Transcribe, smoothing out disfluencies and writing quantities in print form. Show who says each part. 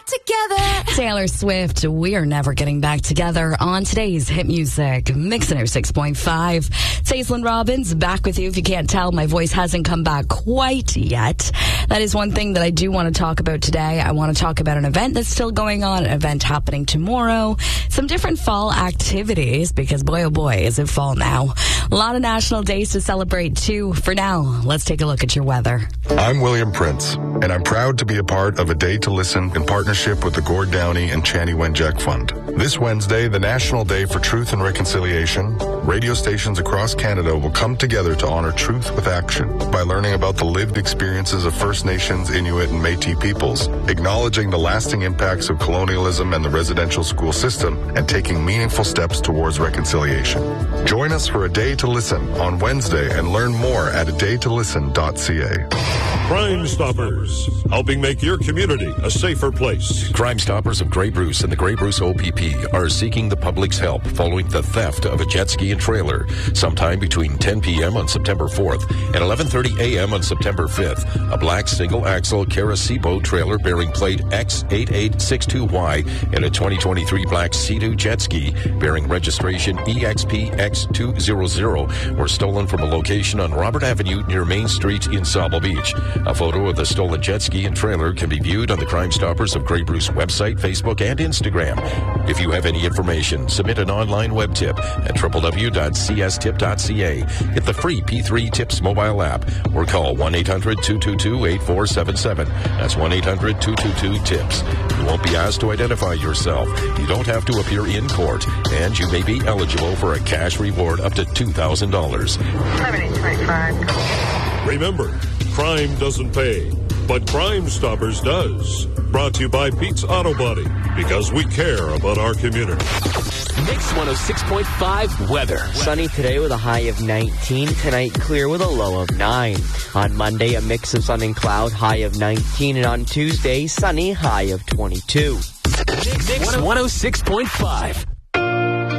Speaker 1: together.
Speaker 2: Taylor Swift, we are never getting back together on today's hit music, Mix 106.5. Aislinn Robbins, back with you. If you can't tell, my voice hasn't come back quite yet. That is one thing that I do want to talk about today. I want to talk about an event that's still going on, an event happening tomorrow, some different fall activities, because boy, oh boy, is it fall now. A lot of national days to celebrate too. For now, let's take a look at your weather.
Speaker 3: I'm William Prince, and I'm proud to be a part of A Day to Listen in partnership with the Gord Downey and Chani Wenjack Fund. This Wednesday, the National Day for Truth and Reconciliation, radio stations across Canada will come together to honor truth with action by learning about the lived experiences of First Nations, Inuit, and Métis peoples, acknowledging the lasting impacts of colonialism and the residential school system, and taking meaningful steps towards reconciliation. Join us for A Day to Listen on Wednesday and learn more at adaytolisten.ca.
Speaker 4: Crime Stoppers, helping make your community a safer place.
Speaker 5: Crime Stoppers of Grey Bruce and the Grey Bruce OPP are seeking the public's help following the theft of a jet ski and trailer sometime between 10 p.m. on September 4th and 11:30 a.m. on September 5th. A black single-axle Caracebo trailer bearing plate X8862Y and a 2023 black Sea-Doo jet ski bearing registration EXPX200 were stolen from a location on Robert Avenue near Main Street in Sauble Beach. A photo of the stolen jet ski and trailer can be viewed on the Crime Stoppers of Grey Bruce website, Facebook, and Instagram. If you have any information, submit an online web tip at www.cstip.ca. Hit the free P3 Tips mobile app or call 1-800-222-8477. That's 1-800-222-TIPS. You won't be asked to identify yourself. You don't have to appear in court, and you may be eligible for a cash reward up to $2,000.
Speaker 1: 7825.
Speaker 4: Remember, crime doesn't pay, but Crime Stoppers does. Brought to you by Pete's Auto Body, because we care about our community.
Speaker 6: Mix 106.5 weather. Sunny today with a high of 19. Tonight, clear with a low of 9. On Monday, a mix of sun and cloud, high of 19. And on Tuesday, sunny, high of 22.
Speaker 7: Mix 106.5.